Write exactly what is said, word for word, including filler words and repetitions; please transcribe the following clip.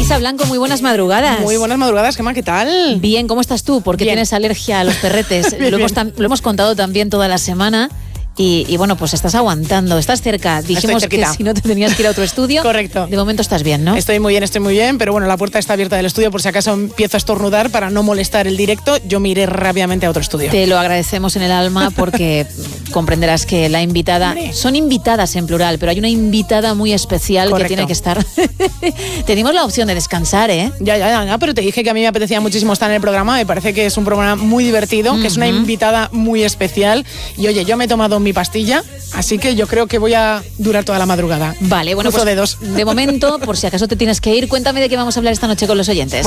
Rosa Blanco, muy buenas madrugadas. Muy buenas madrugadas, Gemma, ¿qué tal? Bien, ¿cómo estás tú? Porque bien. Tienes alergia a los perretes. bien, lo, hemos bien. lo hemos contado también toda la semana. Y, y bueno, pues estás aguantando, estás cerca. Dijimos que si no te tenías que ir a otro estudio. Correcto. De momento estás bien, ¿no? Estoy muy bien, estoy muy bien, pero bueno, la puerta está abierta del estudio por si acaso empiezo a estornudar para no molestar el directo. Yo me iré rápidamente a otro estudio. Te lo agradecemos en el alma porque comprenderás que la invitada... Hombre. Son invitadas en plural, pero hay una invitada muy especial. Correcto. Que tiene que estar... Tenemos la opción de descansar, ¿eh? Ya, ya, ya, ya, pero te dije que a mí me apetecía muchísimo estar en el programa. Me parece que es un programa muy divertido, uh-huh. que es una invitada muy especial. Y oye, yo me he tomado mi pastilla, así que yo creo que voy a durar toda la madrugada. Vale, bueno, Cruzo pues dedos. De momento, por si acaso te tienes que ir, cuéntame de qué vamos a hablar esta noche con los oyentes.